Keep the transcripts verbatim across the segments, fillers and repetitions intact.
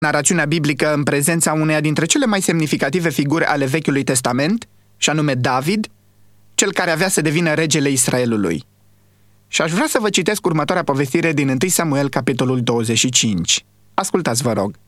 narațiunea biblică în prezența uneia dintre cele mai semnificative figuri ale Vechiului Testament, și anume David, cel care avea să devină regele Israelului. Și aș vrea să vă citesc următoarea povestire din întâi Samuel, capitolul douăzeci și cinci. Ascultați, vă rog.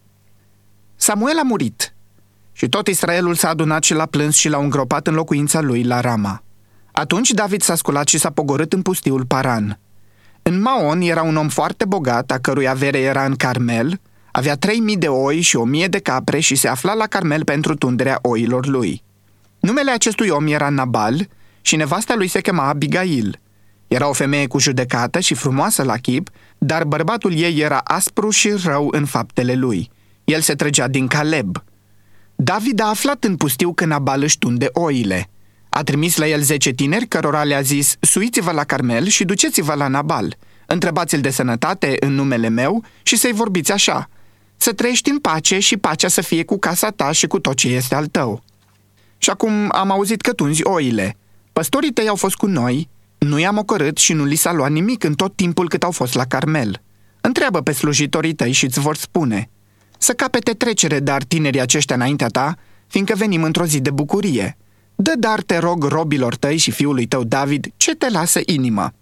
Samuel a murit și tot Israelul s-a adunat și l-a plâns și l-a îngropat în locuința lui la Rama. Atunci David s-a sculat și s-a pogorât în pustiul Paran. În Maon era un om foarte bogat, a cărui avere era în Carmel, avea trei mii de oi și o mie de capre și se afla la Carmel pentru tunderea oilor lui. Numele acestui om era Nabal și nevasta lui se chema Abigail. Era o femeie cu judecată și frumoasă la chip, dar bărbatul ei era aspru și rău în faptele lui. El se trăgea din Caleb. David a aflat în pustiu că Nabal își tunde oile. A trimis la el zece tineri, cărora le-a zis: suiți-vă la Carmel și duceți-vă la Nabal. Întrebați-l de sănătate în numele meu și să-i vorbiți așa: să trăiești în pace și pacea să fie cu casa ta și cu tot ce este al tău. Și acum am auzit că tunzi oile. Păstorii tăi au fost cu noi, nu i-am ocărât și nu li s-a luat nimic în tot timpul cât au fost la Carmel. Întreabă pe slujitorii tăi și îți vor spune: să capete trecere dar tinerii aceștia înaintea ta, fiindcă venim într-o zi de bucurie. Dă dar, te rog, robilor tăi și fiului tău David ce te lasă inima.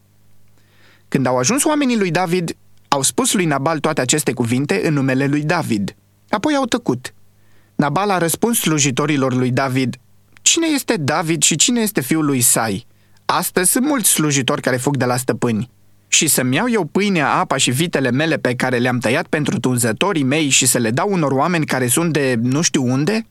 Când au ajuns oamenii lui David, au spus lui Nabal toate aceste cuvinte în numele lui David. Apoi au tăcut. Nabal a răspuns slujitorilor lui David: cine este David și cine este fiul lui Isai? Astăzi sunt mulți slujitori care fug de la stăpâni. Și să-mi iau eu pâinea, apa și vitele mele pe care le-am tăiat pentru tunzătorii mei și să le dau unor oameni care sunt de nu știu unde?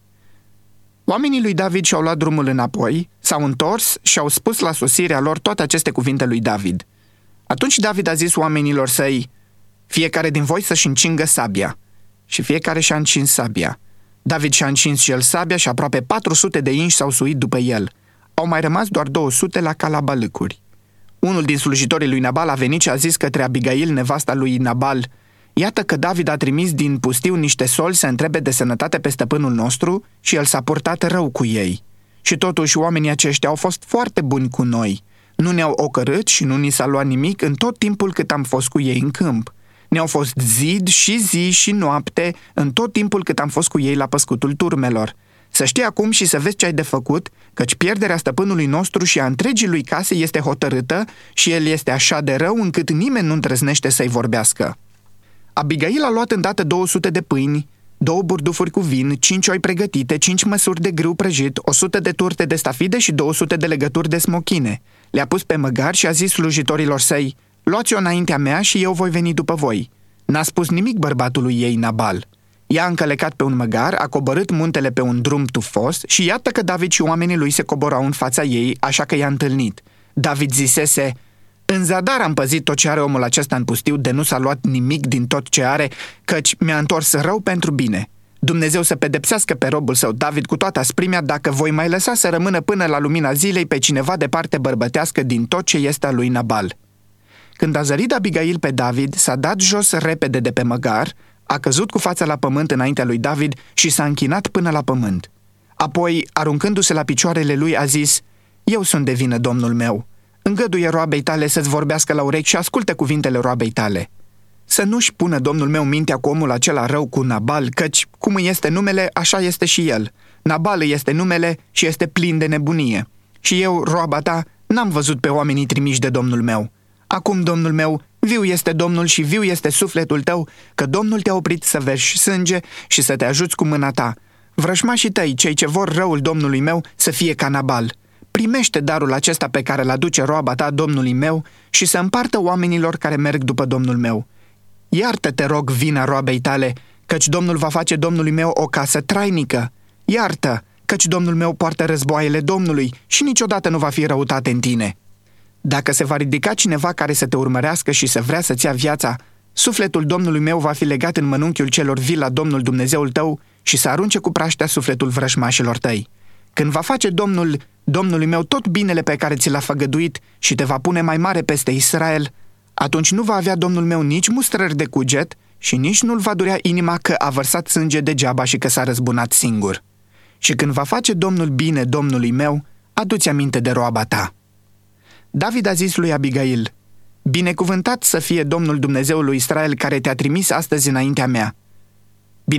Oamenii lui David și-au luat drumul înapoi, s-au întors și au spus la sosirea lor toate aceste cuvinte lui David. Atunci David a zis oamenilor săi: fiecare din voi să-și încingă sabia. Și fiecare și-a încins sabia. David și-a încins și el sabia și aproape patru sute de inși s-au suit după el. Au mai rămas doar două sute la calabalâcuri. Unul din slujitorii lui Nabal a venit și a zis către Abigail, nevasta lui Nabal: iată că David a trimis din pustiu niște soli să întrebe de sănătate pe stăpânul nostru și el s-a purtat rău cu ei. Și totuși oamenii aceștia au fost foarte buni cu noi. Nu ne-au ocărât și nu ni s-a luat nimic în tot timpul cât am fost cu ei în câmp. Ne-au fost zi și zi și noapte în tot timpul cât am fost cu ei la păscutul turmelor. Să știi acum și să vezi ce ai de făcut, căci pierderea stăpânului nostru și a întregii lui case este hotărâtă și el este așa de rău încât nimeni nu îndrăznește să-i vorbească. Abigail a luat îndată două sute de pâini, două burdufuri cu vin, cinci oi pregătite, cinci măsuri de grâu prăjit, o sută de turte de stafide și două sute de legături de smochine. Le-a pus pe măgar și a zis slujitorilor săi: luați-o înaintea mea și eu voi veni după voi. N-a spus nimic bărbatului ei Nabal. I-a încălecat pe un măgar, a coborât muntele pe un drum tufos și iată că David și oamenii lui se coborau în fața ei, așa că i-a întâlnit. David zisese: în zadar am păzit tot ce are omul acesta în pustiu, de nu s-a luat nimic din tot ce are, căci mi-a întors rău pentru bine. Dumnezeu să pedepsească pe robul său David cu toată asprimea dacă voi mai lăsa să rămână până la lumina zilei pe cineva de parte bărbătească din tot ce este al lui Nabal. Când a zărit Abigail pe David, s-a dat jos repede de pe măgar, a căzut cu fața la pământ înaintea lui David și s-a închinat până la pământ. Apoi, aruncându-se la picioarele lui, a zis: eu sunt de vină, domnul meu. Îngăduie roabei tale să-ți vorbească la urechi și ascultă cuvintele roabei tale. Să nu-și pună domnul meu mintea cu omul acela rău, cu Nabal, căci cum îi este numele, așa este și el. Nabal îi este numele și este plin de nebunie. Și eu, roaba ta, n-am văzut pe oamenii trimiși de domnul meu. Acum, domnul meu, viu este Domnul și viu este sufletul tău, că Domnul te-a oprit să verși sânge și să te ajuți cu mâna ta. Vrășmașii tăi, cei ce vor răul domnului meu, să fie ca Nabal. Primește darul acesta pe care îl aduce roaba ta domnului meu și să împartă oamenilor care merg după domnul meu. Iartă, te rog, vina roabei tale, căci Domnul va face domnului meu o casă trainică. Iartă, căci domnul meu poartă războaiele Domnului și niciodată nu va fi răutate în tine. Dacă se va ridica cineva care să te urmărească și să vrea să-ți ia viața, sufletul domnului meu va fi legat în mănunchiul celor vii la Domnul Dumnezeul tău și să arunce cu praștea sufletul vrășmașilor tăi. Când va face Domnul Domnului meu tot binele pe care ți l-a făgăduit și te va pune mai mare peste Israel, atunci nu va avea Domnul meu nici mustrări de cuget și nici nu-l va durea inima că a vărsat sânge degeaba și că s-a răzbunat singur. Și când va face Domnul bine Domnului meu, adu-ți aminte de roaba ta. David a zis lui Abigail: binecuvântat să fie Domnul Dumnezeul lui Israel care te-a trimis astăzi înaintea mea.